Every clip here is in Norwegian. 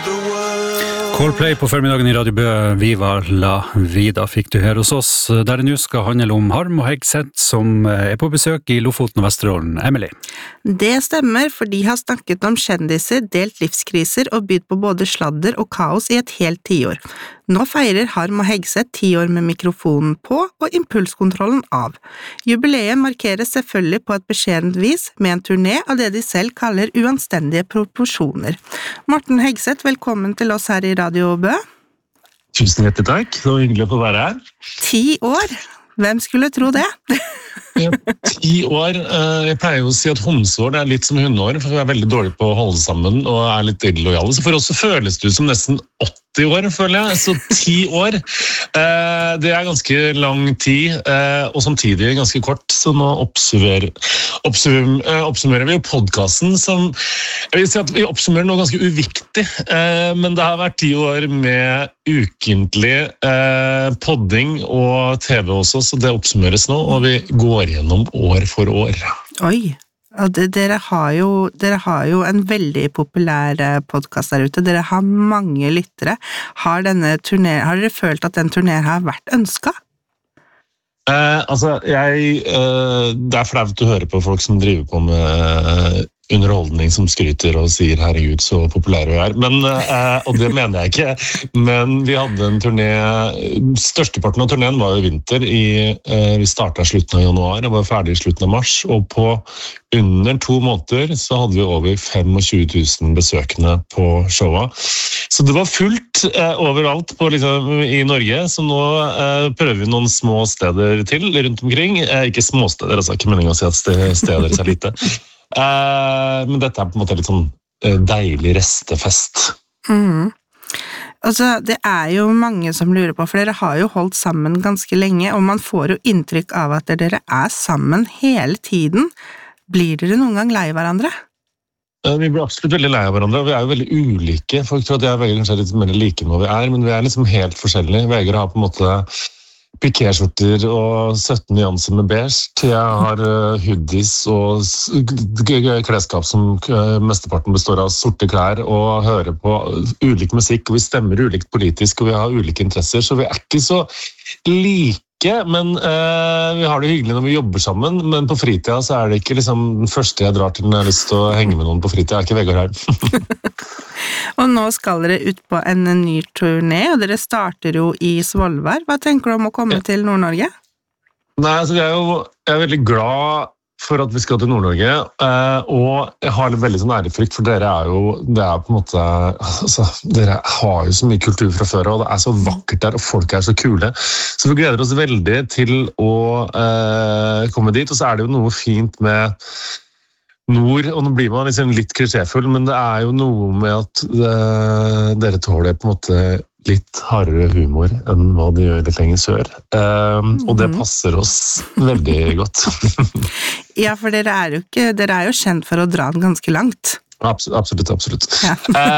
Coldplay på formiddagen I Radio Bø, Viva la vida fikk du her hos oss, der det nå skal handle om Harm og Hegseth som på besøk I Lofoten og Vesterålen. Emily? Det stemmer, for de har snakket om kjendiser, delt livskriser og bydd på både sladder og kaos I et helt 10 år. Nå feirer Harm og Hegseth 10 år med mikrofonen på og impulskontrollen av. Jubileet markeres selvfølgelig på et beskjedent vis med en turné av det de selv kaller uanstendige proporsjoner. Morten Hegseth, velkommen til oss her I Radio Bø. Tusen hjertelig takk, så hyggelig å få være her. 10 år? Hvem skulle tro det? Ja, 10 år. Jeg pleier jo å si at homseår det litt som hundeår, for vi veldig dårlige på å holde sammen og litt illojale. Så for oss så føles det som nesten 80 år, føler jeg. Så 10 år, det ganske lang tid, og samtidig ganske kort. Så nå oppsummerer vi jo podcasten som, jeg vil si at vi oppsummerer noe ganske uviktig, men det har vært 10 år med ukentlig podding og TV også, så det oppsummeres nå, og vi går gjennom år for år. Oi, og dere har jo en veldig populær podcast der ute. Dere har mange lyttere. Har dere følt at den turneen har vært ønsket? Det flaut å høre på folk som driver på med underholdning som skryter og sier herregud så populære vi men, og det mener jeg ikke, men vi hadde en turné, størsteparten av turneen var jo I vinter, vi startet slutten av januar og var ferdig I slutten av mars, og på under 2 måneder så hadde vi over 25 000 besøkende på showet, så det var fullt overalt på, liksom, I Norge, så nå prøver vi noen små steder til rundt omkring, ikke små steder, altså ikke meningen å si at steder er lite, men dette på en måte litt sånn deilig restefest. Altså, det jo mange som lurer på, for dere har jo holdt sammen ganske lenge, og man får jo inntrykk av at dere sammen hele tiden. Blir dere noen gang lei hverandre? Vi blir absolutt veldig lei av hverandre, og vi jo veldig ulike. Folk tror at jeg kanskje litt mer like enn hva vi men vi liksom helt forskjellige. Vegard har på en måte pikéskjorter og 17 nyanser med beige. Jeg har hoodies og klesskap som mesteparten består av sorte klær og hører på ulik musikk, og vi stemmer ulikt politisk, og vi har ulike interesser, så vi ikke så like, men vi har det hyggelig når vi jobber sammen, men på fritida så det ikke liksom den første jeg drar til når jeg har lyst til å henge med noen på fritida, ikke Vegard her. Og nå skal dere ut på en ny turné, og dere starter jo I Svolvær. Hva tenker du om å komme til Nord-Norge? Nei, altså jeg veldig glad for at vi skal til Nord-Norge, og jeg har veldig sånn ærefrykt, for dere det på en måte, altså, dere har jo så mye kultur fra før, og det så vakkert der, og folk så kule. Så vi gleder oss veldig til å komme dit, og så det jo noe fint med Nord, og nå blir man liksom litt klisjéfull, men det jo noe med at dere tåler på en måte litt hardere humor enn hva de gjør litt lenger sør. Og det passer oss veldig godt. Ja, for dere jo kjent for å dra den ganske langt. Absolutt. Ja.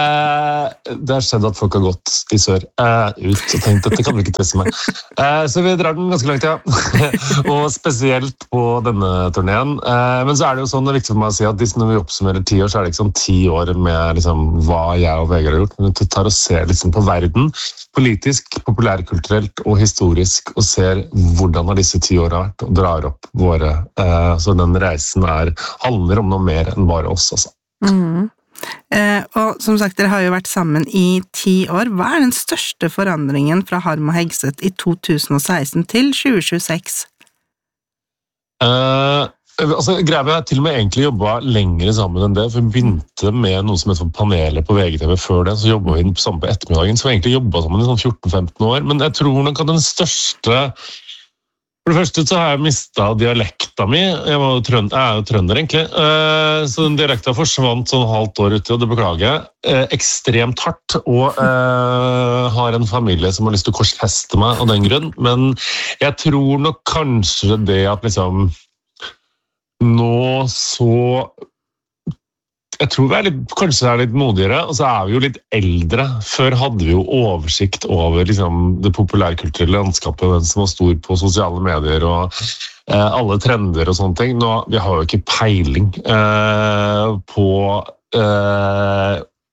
Det skjedd at folk har gått I sør ut og tenkt, dette kan vi ikke teste meg. Så vi drar den ganske langt, ja. Og spesielt på denne turneen. Men så det jo sånn, det viktig for meg å si at når vi oppsummerer 10 år, så det ikke sånn 10 år med liksom, hva jeg og Vegard har gjort, men vi tar og ser liksom, på verden, politisk, populærkulturelt og historisk, og ser hvordan har disse 10 årene vært, og drar opp våre. Så den reisen handler om noe mer enn bare oss, altså. Og som sagt, dere har jo vært sammen I 10 år. Hva den største forandringen fra Harm og Hegseth I 2016 til 2026? Greia til og med egentlig jobbet lengre sammen enn det, for vi begynte med noe som heter panelet på VGTV før det, så jobbet vi sammen på ettermiddagen, så vi egentlig jobbet sammen I sånn 14-15 år, men jeg tror nok at den største. For det første så har jeg mistet dialekta mi. Jeg jo trønder egentlig. Så den dialekta forsvant sånn halvt år ute, og det beklager jeg. Ekstremt hardt, og har en familie som har lyst til å korsfeste meg av den grunn. Men jeg tror nok kanskje det at liksom nå så Jeg tror vi kanskje litt modigere, og så vi jo litt eldre. Før hadde vi jo oversikt over liksom, det populærkulturelle landskapet, den som var stor på sosiale medier og alle trender og sånne ting. Nå, vi har jo ikke peiling på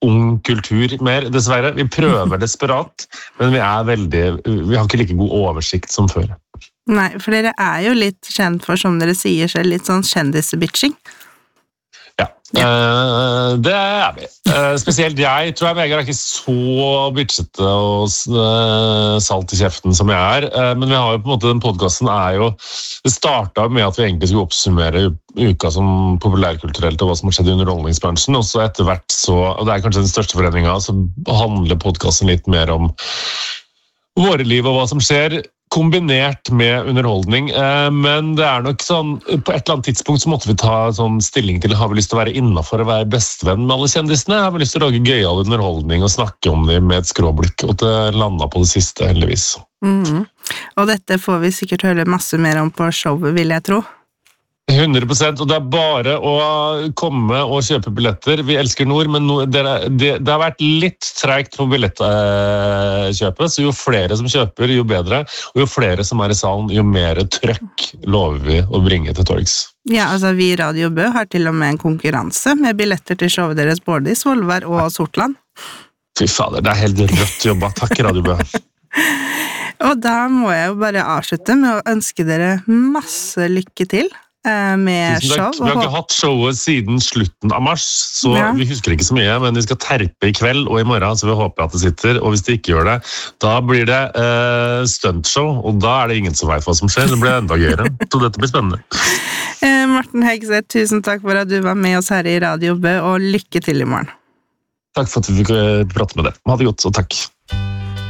ung kultur mer, dessverre. Vi prøver desperat, men vi har ikke like god oversikt som før. Nei, for dere jo litt kjent for, som dere sier selv, litt sånn kjendisbitching. Ja, det vi. Spesielt jeg tror Vegard ikke så bitchete og salt i kjeften som jeg men vi har jo på en måte, den podcasten det startet med at vi egentlig skulle oppsummere uka som populærkulturelt og hva som har skjedd i underholdningsbransjen, og så etter hvert og det kanskje den største foreningen, så handler podcasten litt mer om våre liv og hva som skjer, kombinert med underholdning, men det nok sånn, på et eller annet tidspunkt så måtte vi ta sånn stilling til, har vi lyst til å være innenfor å være bestevenn med alle kjendisene, har vi lyst til å lage gøyal underholdning og snakke om dem med et skråblikk, og det landet på det siste, heldigvis. Og dette får vi sikkert høre masse mer om på showet, vil jeg tro. 100%, og det bare å komme og kjøpe billetter. Vi elsker Nord, men det har vært litt tregt på billettkjøpet, så jo flere som kjøper, jo bedre, og jo flere som i salen, jo mer trøkk lover vi å bringe til torgs. Ja, altså vi i Radio Bø har til og med en konkurranse med billetter til showet deres både i Svolvær og Sortland. Fy fader, det helt rødt jobba. Takk, Radio Bø. Og da må jeg jo bare avslutte med å ønske dere masse lykke til med show. Vi har ikke hatt showet siden slutten av mars, så vi husker ikke så mye, men vi skal terpe i kveld og i morgen, så vi håper at det sitter, og hvis det ikke gjør det, da blir det stuntshow, og da det ingen som vet hva som skjer, det blir enda gøyere, så dette blir spennende. Morten Hegseth, tusen takk for at du var med oss her i Radio Bø, og lykke til i morgen. Takk for at vi fikk prate med deg. Ha det godt, og takk.